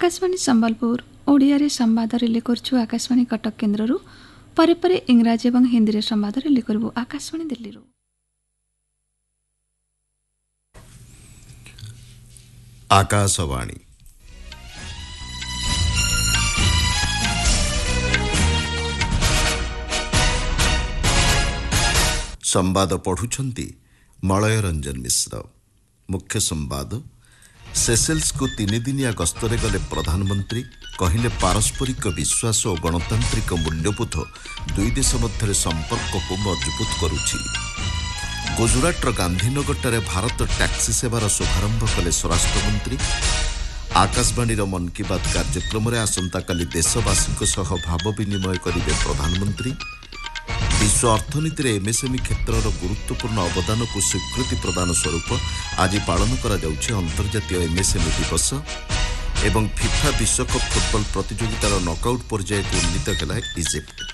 आकाशवाणी संबलपुर ओडिया रे संवाद रिले करछु आकाशवाणी कटक केन्द्ररू परे परे इंग्राजी एवं हिंदी रे संवाद रिले करबो आकाशवाणी दिल्ली रू। आकाशवाणी संवाद पढ़ुछंती मलय रंजन मिश्र। मुख्य संवाद सेसेल्स को 3 दिनिया गस्तरे गले प्रधानमंत्री कहले पारस्परिक विश्वास और गणतांत्रिक मूल्यबोध दुई देश मध्य संपर्क को मजबूत करुछि। गुजरातर गांधीनगर भारत टैक्सी सेवार शुभारंभ कले स्वराष्ट्र मंत्री। आकाशवाणी मन की बात कार्यक्रम में आसंताकाली देशवासी सह भाव विनिमय करेंगे प्रधानमंत्री। विश्व अर्थनीति में एमएसएमई क्षेत्र गुरुत्वपूर्ण अवदान को स्वीकृति प्रदान स्वरूप आज पालन करा जाउछि अंतर्जातीय एमएसएमई दिवस एवं फिफा विश्वकप फुटबॉल प्रतियोगितार नॉकआउट पर्याय को उन्नीत कला इजिप्ट।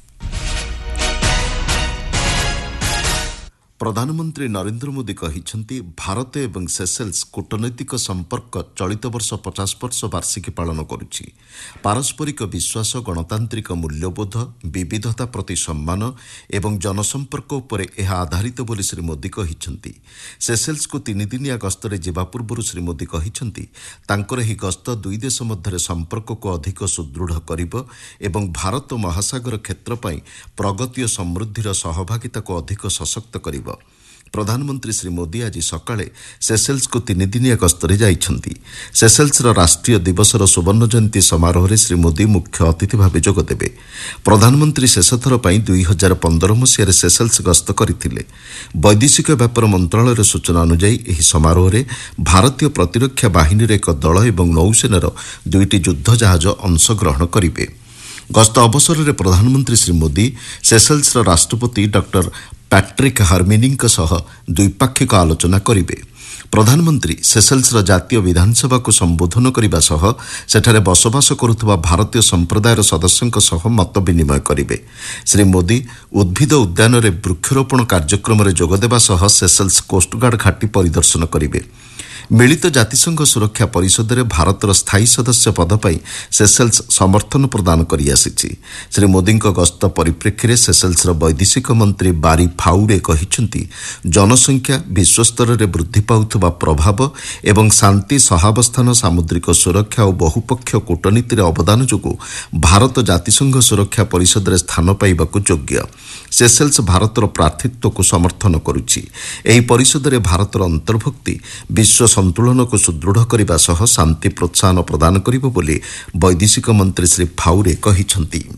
प्रधानमंत्री नरेंद्र मोदी कहिछंती भारत एवं सेसेल्स कूटनैतिक संपर्क चलित वर्ष 50 वर्ष वार्षिकी पालन करुछि। पारस्परिक विश्वास गणतांत्रिक मूल्यबोध विविधता प्रति सम्मान एवं जनसंपर्क उपरे यह आधारित बोली श्री मोदी कहिछंती। सेसेल्स को 3 दिनिया गस्तरे जिबा पूर्व श्री मोदी कहिछंती तांकर ही गस्त दुई देश मध्य संपर्क को अधिक सुदृढ़ करिबो एवं भारत महासागर क्षेत्र पई प्रगति और समृद्धिर सहभागिता को अधिक सशक्त करिबो। प्रधानमंत्री श्री मोदी आज सकाळे सेसेल्स को 3 दिनिया गस्तरे जाइछंती। सेसेल्स राष्ट्रीय दिवसर सुवर्ण जयंती समारोह रे श्री मोदी मुख्य अतिथि भावे जोग देबे। प्रधानमंत्री शेषथर पई 2015 मसीह सेसेल्स गस्त करथिले। वैदेशिक व्यापार मंत्रालय सूचना अनुसार एही समारोह रे भारतीय प्रतिरक्षा बाहिनी एक दल एवं नौसेनार 2टी युद्ध जहाज अंशग्रहण करिवे। गस्त अवसर में प्रधानमंत्री श्री मोदी सेसेल्स राष्ट्रपति डॉक्टर पैट्रिक हार्मिनिंग सह द्विपाक्षिक आलोचना करिवे। प्रधानमंत्री सेसेल्स जातीय विधानसभा को संबोधन करने सह सेठारे बसवास करुवा भारतीय संप्रदायर सदस्यों सह मत विनिमय करिवे। श्री मोदी उद्भिद उद्यान रे वृक्षरोपण कार्यक्रम में जोगदेवा सह सेसेल्स कोस्टगार्ड घाटी परिदर्शन करिवे। मिलित जातिसंघ सुरक्षा परिषद में भारतर स्थायी सदस्य पद पर सेसेल्स समर्थन प्रदान करि आसिछि। श्री मोदी गस्त परिप्रेक्षी में सेसेल्स वैदेशिक मंत्री बारी फाउडे कहिछंती जनसंख्या विश्वस्तर में वृद्धि पाउथुबा प्रभाव एवं शांति सहावस्थान सामुद्रिक सुरक्षा और बहुपक्षीय कूटनीतिर अवदान जोगु भारत जातिसंघ सुरक्षा परिषद में स्थान पाइबाकु योग्य। सेसेल्स भारतर प्रार्थित्व को समर्थन करुछि। एही परिषद में भारतर अंतर्भुक्ति विश्व संतुलन को सुदृढ़ करने सह शांति प्रोत्साहन प्रदान करिबो बोली वैदेशिक मंत्री श्री फाउरे कहिछंती।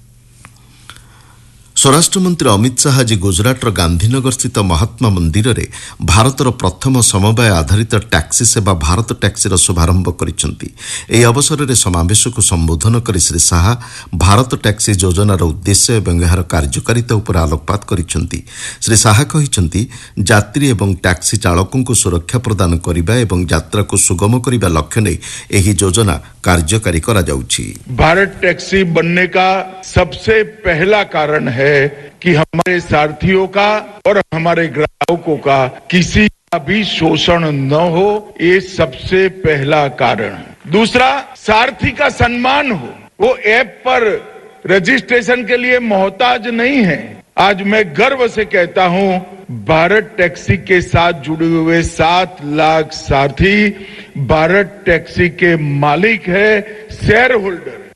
स्वराष्ट्र मंत्री अमित शाह आज गुजरातर गांधीनगर स्थित महात्मा मंदिर रे भारतर प्रथम समवाय आधारित टैक्सी सेवा भारत टैक्सी शुभारंभ करिसेंती। एही अवसर में समावेश को संबोधन कर श्री शाह भारत टैक्सी योजनार उद्देश्य एवं यार कार्यकारिता उपर आलोकपात करिसेंती। श्री शाह कहिसेंती यात्री एवं टैक्सी चालकों को सुरक्षा प्रदान करिबा एवं यात्रा को सुगम करिबा लक्ष्य नै एही योजना कार्यकारी करा जाउछि। भारत टैक्सी बनने का सबसे पहला कारण है कि हमारे सारथियों का और हमारे ग्राहकों का किसी का भी शोषण न हो, ये सबसे पहला कारण है। दूसरा, सारथी का सम्मान हो। वो ऐप पर रजिस्ट्रेशन के लिए मोहताज नहीं है। आज मैं गर्व से कहता हूं भारत टैक्सी के साथ जुड़े हुए 7 लाख सारथी भारत टैक्सी के मालिक है, शेयर होल्डर।